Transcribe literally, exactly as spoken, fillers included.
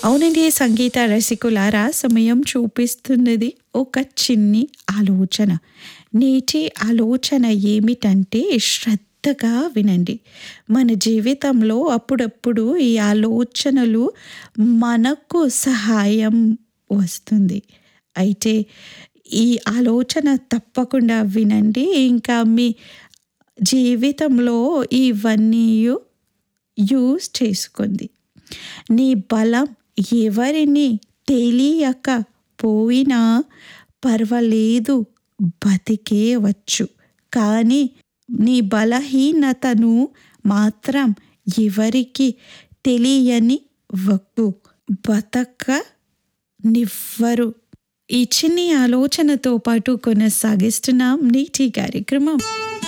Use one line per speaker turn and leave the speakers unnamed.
అవునండి. సంగీత రసికులారా సమయం చూపిస్తున్నది ఒక చిన్ని ఆలోచన. నేటి ఆలోచన ఏమిటంటే శ్రద్ధగా వినండి. మన జీవితంలో అప్పుడప్పుడు ఈ ఆలోచనలు మనకు సహాయం వస్తుంది. అయితే ఈ ఆలోచన తప్పకుండా వినండి. ఇంకా మీ జీవితంలో ఇవన్నీయు యూజ్ చేసుకోండి. నీ బలం ఎవరిని తెలియక పోయినా పర్వాలేదు, బతికేయవచ్చు. కానీ నీ బలహీనతను మాత్రం ఎవరికీ తెలియనివ్వకు. బతకనివ్వరు. ఈ చిన్ని ఆలోచనతో పాటు కొనసాగిస్తున్నాం నేటి కార్యక్రమం.